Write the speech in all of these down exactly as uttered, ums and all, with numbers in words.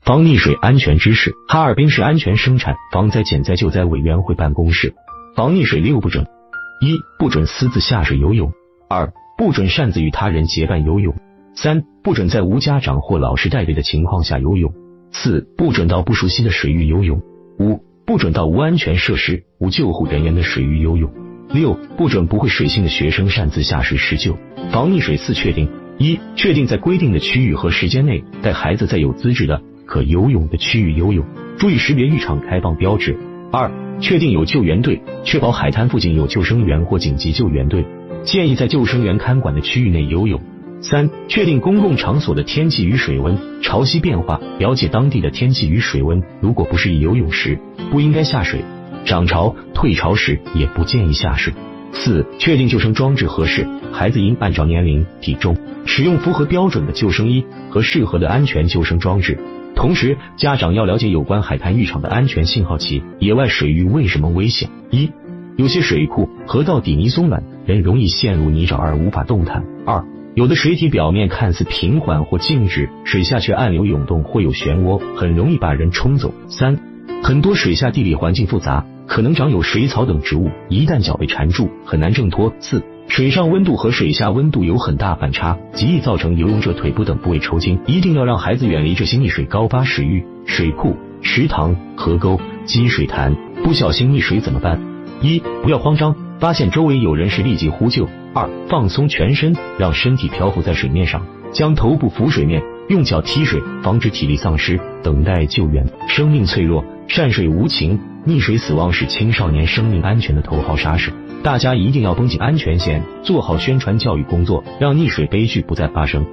防溺水安全知识。哈尔滨市安全生产防灾减灾救灾委员会办公室。防溺水六不准：一、不准私自下水游泳；二、不准擅自与他人结伴游泳；三、不准在无家长或老师带队的情况下游泳；四、不准到不熟悉的水域游泳；五、不准到无安全设施、无救护人员的水域游泳；六、不准不会水性的学生擅自下水施救。防溺水四确定：一、确定在规定的区域和时间内带孩子在有资质的可游泳的区域游泳，注意识别浴场开放标志。二、确定有救援队，确保海滩附近有救生员或紧急救援队，建议在救生员看管的区域内游泳。三、确定公共场所的天气与水温、潮汐变化，了解当地的天气与水温，如果不适宜游泳时，不应该下水；涨潮、退潮时也不建议下水。四、确定救生装置合适，孩子应按照年龄、体重使用符合标准的救生衣和适合的安全救生装置。同时，家长要了解有关海滩浴场的安全信号旗。野外水域为什么危险？一、有些水库、河道底泥松软，人容易陷入泥沼而无法动弹。二、有的水体表面看似平缓或静止，水下却暗流涌动或有漩涡，很容易把人冲走。三、很多水下地理环境复杂，可能长有水草等植物，一旦脚被缠住，很难挣脱。四、水上温度和水下温度有很大反差，极易造成游泳者腿部等部位抽筋，一定要让孩子远离这些溺水高发水域、水库、池塘、河沟、积水潭。不小心溺水怎么办？一、不要慌张，发现周围有人时立即呼救。二、放松全身，让身体漂浮在水面上，将头部浮水面，用脚踢水，防止体力丧失，等待救援。生命脆弱，善水无情，溺水死亡是青少年生命安全的头号杀手。大家一定要绷紧安全线，做好宣传教育工作，让溺水悲剧不再发生。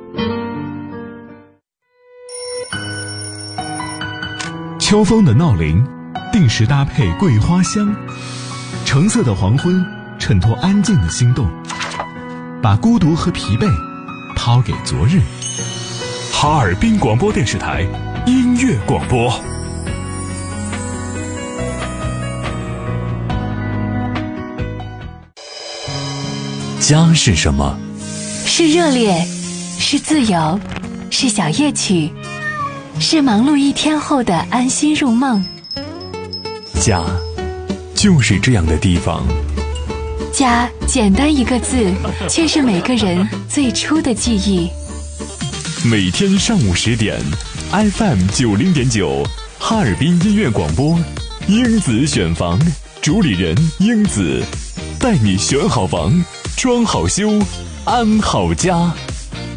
秋风的闹铃，定时搭配桂花香，橙色的黄昏衬托安静的心动，把孤独和疲惫抛给昨日。哈尔滨广播电视台音乐广播。家是什么？ 是热烈，是自由，是小夜曲，是忙碌一天后的安心入梦。 家就是这样的地方。 家简单一个字，却是每个人最初的记忆。 每天上午十点 F M 九零点九，哈尔滨音乐广播，英子选房，主理人英子，带你选好房，装好修，安好家。